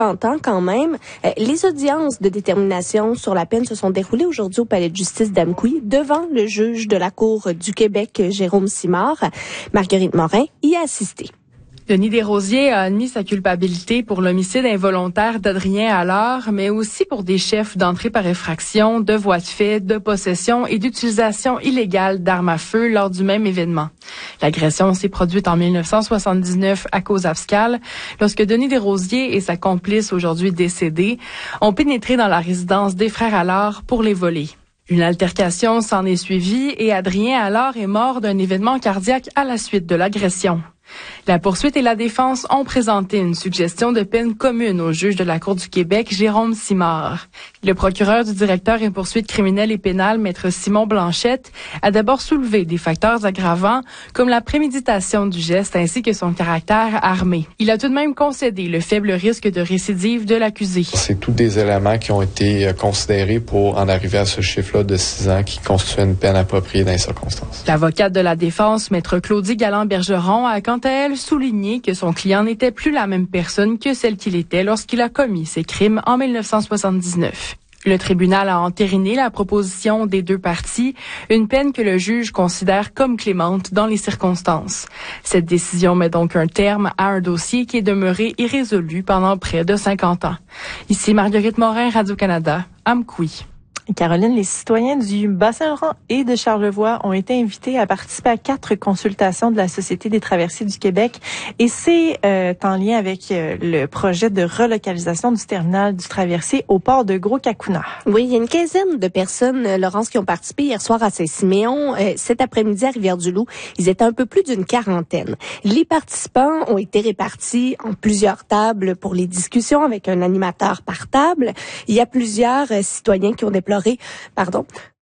temps quand même. Les audiences de détermination sur la peine se sont déroulées aujourd'hui au palais de justice d'Amqui devant le juge de la Cour du Québec, Jérôme Simard. Marguerite Morin y a assisté. Denis Desrosiers a admis sa culpabilité pour l'homicide involontaire d'Adrien Allard, mais aussi pour des chefs d'entrée par effraction, de voies de fait, de possession et d'utilisation illégale d'armes à feu lors du même événement. L'agression s'est produite en 1979 à Cause-Abscale, lorsque Denis Desrosiers et sa complice, aujourd'hui décédée, ont pénétré dans la résidence des frères Allard pour les voler. Une altercation s'en est suivie et Adrien Allard est mort d'un événement cardiaque à la suite de l'agression. La poursuite et la défense ont présenté une suggestion de peine commune au juge de la Cour du Québec, Jérôme Simard. Le procureur du directeur en poursuites criminelles et pénales, maître Simon Blanchette, a d'abord soulevé des facteurs aggravants comme la préméditation du geste ainsi que son caractère armé. Il a tout de même concédé le faible risque de récidive de l'accusé. C'est tous des éléments qui ont été considérés pour en arriver à ce chiffre-là de 6 ans qui constitue une peine appropriée dans les circonstances. L'avocate de la défense, maître Claudie Galland-Bergeron, a quant à elle souligné que son client n'était plus la même personne que celle qu'il était lorsqu'il a commis ses crimes en 1979. Le tribunal a entériné la proposition des deux parties, une peine que le juge considère comme clémente dans les circonstances. Cette décision met donc un terme à un dossier qui est demeuré irrésolu pendant près de 50 ans. Ici Marguerite Morin, Radio-Canada, Amqui. Caroline, les citoyens du Bas-Saint-Laurent et de Charlevoix ont été invités à participer à 4 consultations de la Société des traversiers du Québec et c'est en lien avec le projet de relocalisation du terminal du traversier au port de Gros-Cacouna. Oui, il y a une quinzaine de personnes, Laurence, qui ont participé hier soir à Saint-Siméon. Cet après-midi à Rivière-du-Loup, ils étaient un peu plus d'une quarantaine. Les participants ont été répartis en plusieurs tables pour les discussions avec un animateur par table. Il y a plusieurs citoyens qui ont déploré Pardon,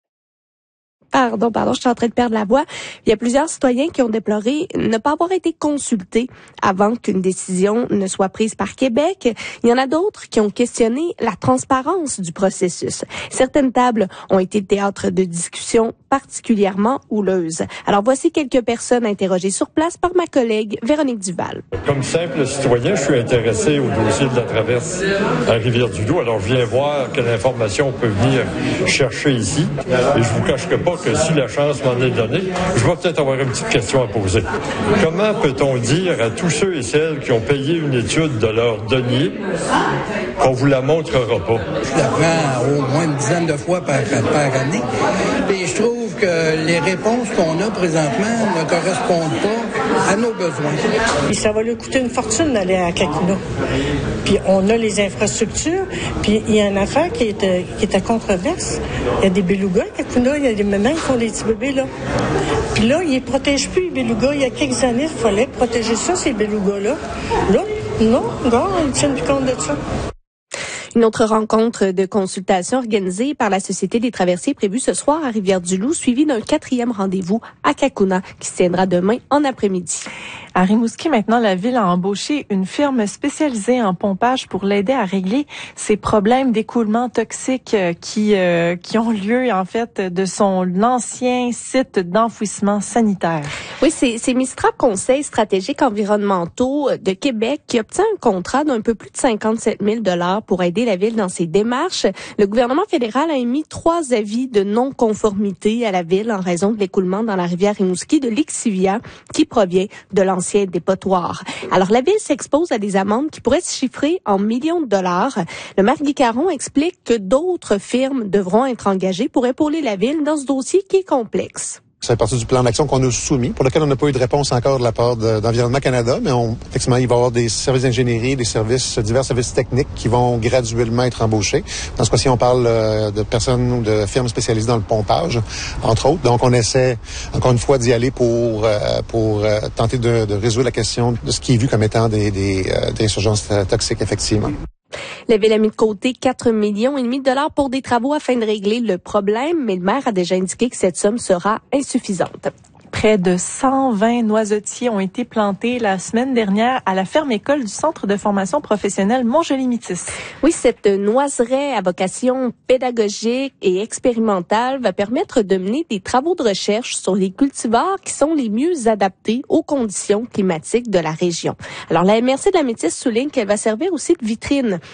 je suis en train de perdre la voix. Il y a plusieurs citoyens qui ont déploré ne pas avoir été consultés avant qu'une décision ne soit prise par Québec. Il y en a d'autres qui ont questionné la transparence du processus. Certaines tables ont été le théâtre de discussions particulièrement houleuses. Alors voici quelques personnes interrogées sur place par ma collègue Véronique Duval. Comme simple citoyen, je suis intéressé au dossier de la traverse à Rivière-du-Loup. Alors je viens voir quelle information on peut venir chercher ici. Et je vous cacherai pas que si la chance m'en est donnée, je vais peut-être avoir une petite question à poser. Comment peut-on dire à tous ceux et celles qui ont payé une étude de leur denier qu'on vous la montrera pas? Je la prends au moins une dizaine de fois par année. Et je trouve que les réponses qu'on a présentement ne correspondent pas à nos besoins. Puis ça va lui coûter une fortune d'aller à Cacouna. Puis on a les infrastructures. Puis il y a une affaire qui est à controverse. Il y a des belugas à Cacouna. Il y a des mamans qui font des petits bébés là. Puis là, ils ne protègent plus les belugas. Il y a quelques années, il fallait protéger ça, ces belugas-là. Là, non, ils ne tiennent plus compte de ça. Une autre rencontre de consultation organisée par la Société des traversiers prévue ce soir à Rivière-du-Loup, suivie d'un 4e rendez-vous à Cacouna qui se tiendra demain en après-midi. À Rimouski, maintenant, la ville a embauché une firme spécialisée en pompage pour l'aider à régler ces problèmes d'écoulement toxique qui ont lieu, en fait, de son ancien site d'enfouissement sanitaire. Oui, c'est Mistra Conseils stratégiques environnementaux de Québec qui obtient un contrat d'un peu plus de 57 000 $ pour aider la ville dans ses démarches. Le gouvernement fédéral a émis 3 avis de non-conformité à la ville en raison de l'écoulement dans la rivière Rimouski de Lixivia qui provient de l'ancien dépotoir. Alors, la ville s'expose à des amendes qui pourraient se chiffrer en millions de dollars. Le maire Guy Caron explique que d'autres firmes devront être engagées pour épauler la ville dans ce dossier qui est complexe. C'est partie du plan d'action qu'on a soumis, pour lequel on n'a pas eu de réponse encore de la part d'Environnement Canada, mais effectivement, il va y avoir des services d'ingénierie, divers services techniques qui vont graduellement être embauchés. Dans ce cas-ci, on parle de personnes ou de firmes spécialisées dans le pompage, entre autres. Donc, on essaie, encore une fois, d'y aller pour tenter de résoudre la question de ce qui est vu comme étant des insurgences toxiques, effectivement. La ville a mis de côté 4,5 millions de dollars pour des travaux afin de régler le problème, mais le maire a déjà indiqué que cette somme sera insuffisante. Près de 120 noisetiers ont été plantés la semaine dernière à la ferme école du Centre de formation professionnelle Montjoly-Métis. Oui, cette noiseraie à vocation pédagogique et expérimentale va permettre de mener des travaux de recherche sur les cultivars qui sont les mieux adaptés aux conditions climatiques de la région. Alors, la MRC de la Métis souligne qu'elle va servir aussi de vitrine